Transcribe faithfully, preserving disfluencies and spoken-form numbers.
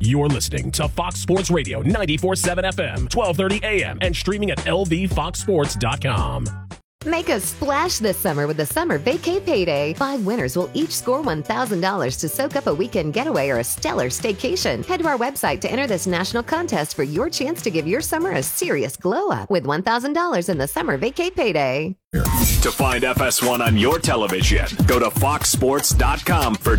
You're listening to Fox Sports Radio ninety-four point seven F M, twelve thirty A M, and streaming at L V fox sports dot com. Make a splash this summer with the Summer Vacay Payday. Five winners will each score one thousand dollars to soak up a weekend getaway or a stellar staycation. Head to our website to enter this national contest for your chance to give your summer a serious glow up with one thousand dollars in the Summer Vacay Payday. To find F S one on your television, go to fox sports dot com for